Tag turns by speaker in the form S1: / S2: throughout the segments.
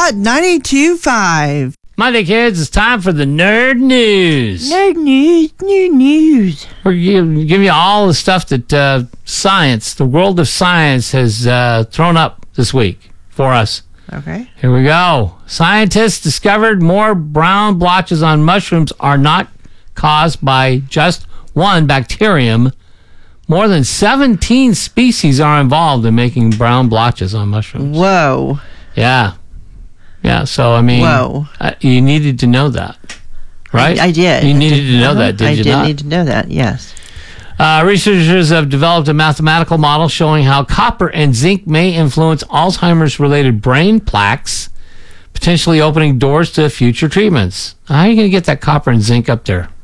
S1: Hot 92.5.
S2: Monday, kids, it's time for the Nerd News.
S1: Nerd news.
S2: We're giving you all the stuff that science, the world of science, has thrown up this week for us.
S1: Okay.
S2: Here we go. Scientists discovered more brown blotches on mushrooms are not caused by just one bacterium. More than 17 species are involved in making brown blotches on mushrooms.
S1: Whoa.
S2: Yeah. Yeah, so, I mean,
S1: Whoa.
S2: You needed to know that, right?
S1: I did.
S2: You needed to know that, did you not?
S1: I did need to know that, yes.
S2: Researchers have developed a mathematical model showing how copper and zinc may influence Alzheimer's-related brain plaques, potentially opening doors to future treatments. How are you going to get that copper and zinc up there?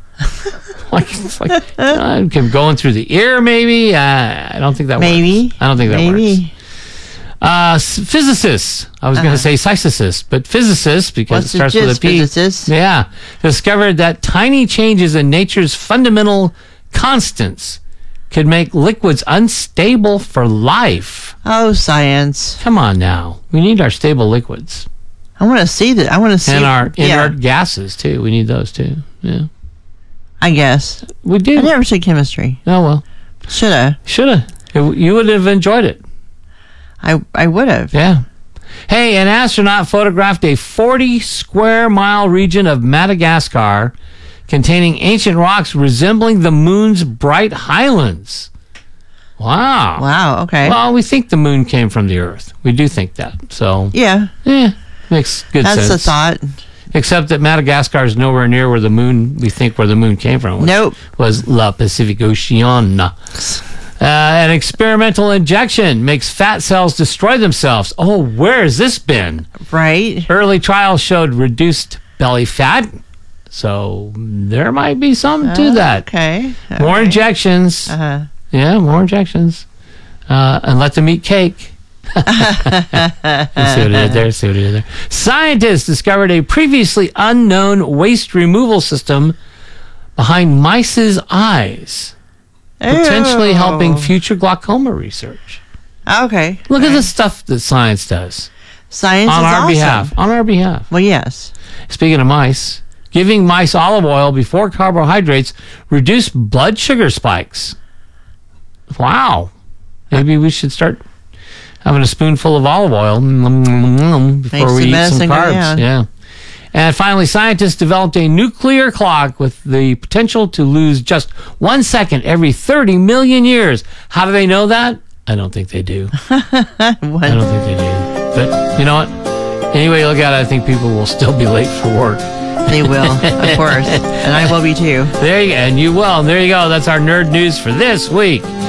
S2: Going through the ear, maybe? I don't think that works. I don't think that works. Physicists, I was going to say physicists, but physicists, because it starts with a P.
S1: Physicists?
S2: Yeah, discovered that tiny changes in nature's fundamental constants could make liquids unstable for life.
S1: Oh, science.
S2: Come on now. We need our stable liquids.
S1: I want to see that. I want to see.
S2: And our inert gases, too. We need those, too. Yeah.
S1: I guess.
S2: We do.
S1: I never took chemistry.
S2: Oh, well.
S1: Shoulda.
S2: You would have enjoyed it.
S1: I would have.
S2: Yeah. Hey, an astronaut photographed a 40-square-mile region of Madagascar containing ancient rocks resembling the moon's bright highlands. Wow.
S1: Wow, okay.
S2: Well, we think the moon came from the Earth. We do think that. So, makes good sense.
S1: That's the thought.
S2: Except that Madagascar is nowhere near where the moon came from.
S1: Nope.
S2: Was La Pacific Ocean. An experimental injection makes fat cells destroy themselves. Oh, where has this been?
S1: Right.
S2: Early trials showed reduced belly fat. So there might be something to that.
S1: Okay.
S2: More injections.
S1: Uh-huh.
S2: Yeah, more injections. And let them eat cake. See what I did there. Scientists discovered a previously unknown waste removal system behind mice's eyes, potentially helping future glaucoma research.
S1: Okay.
S2: Look at the stuff that science does.
S1: Science
S2: on
S1: is
S2: our
S1: awesome.
S2: behalf. On our behalf.
S1: Well, yes.
S2: Speaking of mice, giving mice olive oil before carbohydrates reduce blood sugar spikes. Wow. Maybe we should start having a spoonful of olive oil before we eat some carbs. Yeah. And finally, scientists developed a nuclear clock with the potential to lose just 1 second every 30 million years. How do they know that? I don't think they do. I don't think they do. But you know what? Anyway, look at it, I think people will still be late for work.
S1: They will, of course. And I will be too.
S2: There you go. And you will. And there you go. That's our nerd news for this week.